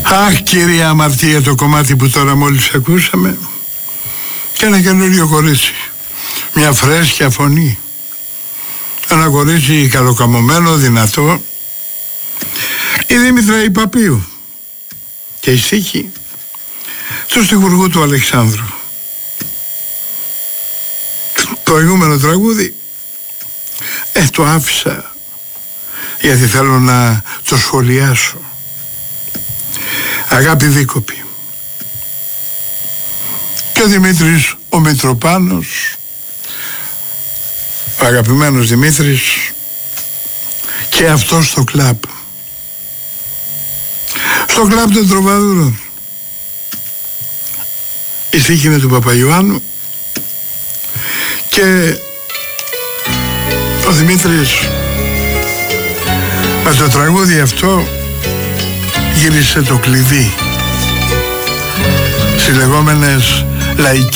Αχ, κυρία Αμαρτία, το κομμάτι που τώρα μόλις ακούσαμε. Και ένα καινούριο κορίτσι. Μια φρέσκια φωνή. Ένα κορίτσι καλοκαμωμένο, δυνατό. Η Δήμητρα Ιπαπίου. Και η στίχη του στιχουργού του Αλεξάνδρου. Το προηγούμενο τραγούδι το άφησα γιατί θέλω να το σχολιάσω. Αγάπη δίκοπη. Και ο Δημήτρης ο Μητροπάνος, ο αγαπημένος Δημήτρης, και αυτός στο κλαμπ. Στο κλαμπ των Τροβαδούρων. Η στίχη είναι του Παπαϊωάννου και ο Δημήτρης με το τραγούδι αυτό γύρισε το κλειδί στις λεγόμενες λαϊκές